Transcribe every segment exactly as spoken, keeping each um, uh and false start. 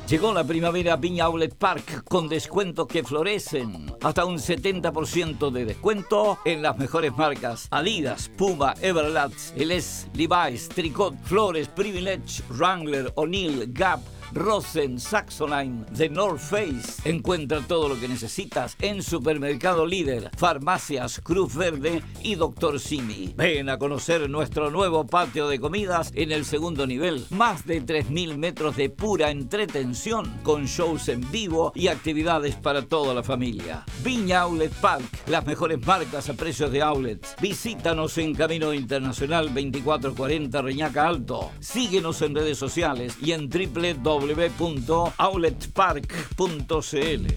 Llegó la primavera a Viña Outlet Park con descuentos que florecen. Hasta un setenta por ciento de descuento en las mejores marcas: Adidas, Puma, Everlast, Eles, Levi's, Tricot, Flores, Privilege, Wrangler, O'Neill, Gap, Rosen, Saxoline, The North Face. Encuentra todo lo que necesitas en Supermercado Líder, Farmacias Cruz Verde y Doctor Simi. Ven a conocer nuestro nuevo patio de comidas en el segundo nivel. Más de tres mil metros de pura entretención, con shows en vivo y actividades para toda la familia. Viña Outlet Park, las mejores marcas a precios de outlets. Visítanos en Camino Internacional veinticuatro cuarenta Reñaca Alto. Síguenos en redes sociales y en doble u doble u doble u punto outlet park punto c l.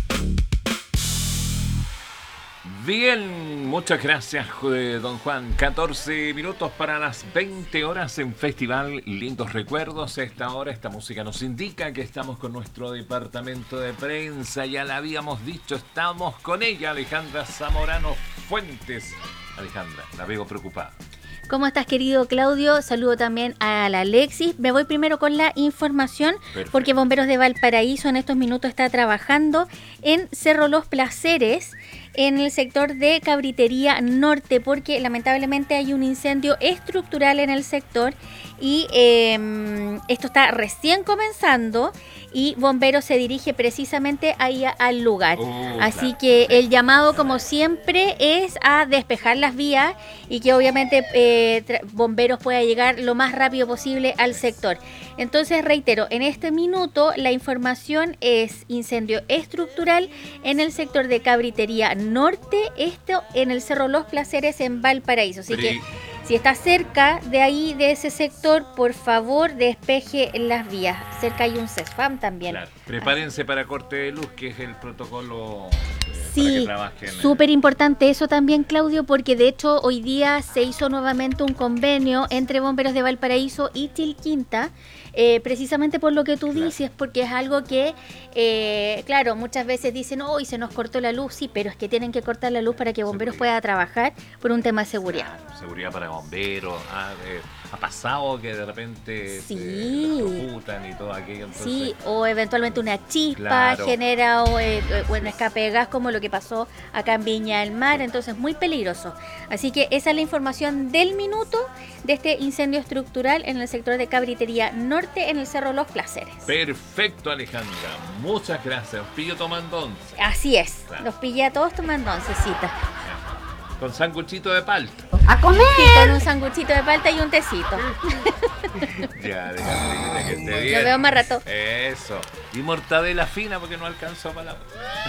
Bien, muchas gracias, don Juan. catorce minutos para las veinte horas en Festival Lindos Recuerdos. A esta hora, esta música nos indica que estamos con nuestro departamento de prensa. Ya la habíamos dicho, estamos con ella, Alejandra Zamorano Fuentes. Alejandra, la veo preocupada. ¿Cómo estás, querido Claudio? Saludo también a la Alexis. Me voy primero con la información. Perfecto. Porque Bomberos de Valparaíso en estos minutos está trabajando en Cerro Los Placeres, en el sector de Cabritería Norte, porque lamentablemente hay un incendio estructural en el sector y eh, esto está recién comenzando y Bomberos se dirige precisamente ahí a, al lugar. Oh, Así claro. que el llamado, como siempre, es a despejar las vías y que obviamente eh, tra- Bomberos pueda llegar lo más rápido posible al sector. Entonces, reitero, en este minuto la información es incendio estructural en el sector de Cabritería Norte, esto en el Cerro Los Placeres en Valparaíso. Así que si está cerca de ahí, de ese sector, por favor, despeje las vías. Cerca hay un CESFAM también. Claro. Prepárense Así. para corte de luz, que es el protocolo eh, sí, para que trabajen. Súper importante eso también, Claudio, porque de hecho hoy día se hizo nuevamente un convenio entre Bomberos de Valparaíso y Chilquinta, eh, precisamente por lo que tú claro. dices, porque es algo que, eh, claro, muchas veces dicen, hoy oh, se nos cortó la luz, sí, pero es que tienen que cortar la luz para que Bomberos seguridad. pueda trabajar por un tema de seguridad. Claro, seguridad para bomberos, ah, eh, ha pasado que de repente sí. se electrocutan y todo aquello. Entonces, sí, o eventualmente una chispa claro. genera o, eh, o un escape de gas, como lo que pasó acá en Viña del Mar, entonces muy peligroso. Así que esa es la información del minuto de este incendio estructural en el sector de Cabritería Norte en el Cerro Los Placeres. Perfecto, Alejandra, muchas gracias. Os pillo tomando once. Así es, claro. Los pillé a todos tomando oncecita. Con sanguchito de palta. ¡A comer! Sí, con un sanguchito de palta y un tecito. Ya, déjate que esté bien. Lo veo más rato. Eso. Y mortadela fina porque no alcanzó para la...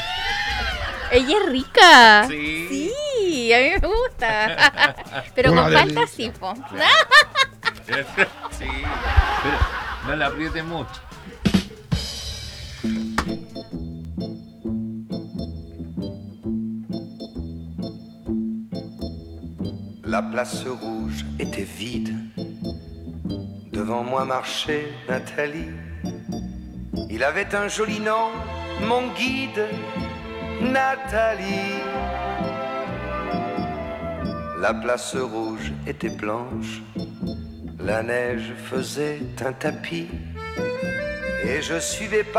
Ella es rica. Sí. Sí, a mí me gusta. Pero una con delicia. Palta sí, po. Claro. Sí. Pero no la apriete mucho. La place rouge était vide. Devant moi marchait Nathalie. Il avait un joli nom, mon guide, Nathalie. La place rouge était blanche. La neige faisait un tapis. Et je suivais pas